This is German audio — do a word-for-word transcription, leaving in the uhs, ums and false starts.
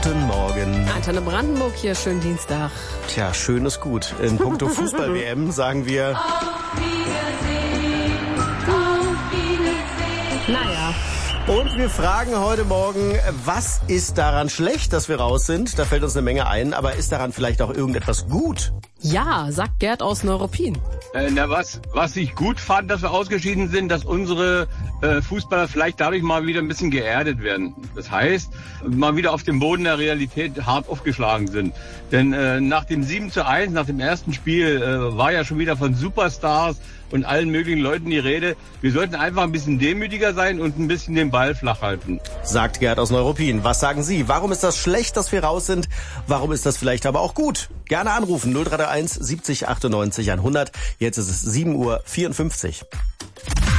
Guten Morgen. Antenne Brandenburg hier, schönen Dienstag. Tja, schön ist gut. In puncto Fußball-W M sagen wir... Auf Wiedersehen, auf Wiedersehen. Naja. Und wir fragen heute Morgen, was ist daran schlecht, dass wir raus sind? Da fällt uns eine Menge ein, aber ist daran vielleicht auch irgendetwas gut? Ja, sagt Gerd aus Neuruppin. Äh, na, was, was ich gut fand, dass wir ausgeschieden sind, dass unsere äh, Fußballer vielleicht dadurch mal wieder ein bisschen geerdet werden. Das heißt, mal wieder auf dem Boden der Realität hart aufgeschlagen sind. Denn äh, nach dem sieben zu eins, nach dem ersten Spiel, äh, war ja schon wieder von Superstars und allen möglichen Leuten die Rede. Wir sollten einfach ein bisschen demütiger sein und ein bisschen den Ball flach halten. Sagt Gerd aus Neuruppin. Was sagen Sie? Warum ist das schlecht, dass wir raus sind? Warum ist das vielleicht aber auch gut? Gerne anrufen. null drei eins siebzig achtundneunzig hundert. Jetzt ist es sieben Uhr vierundfünfzig.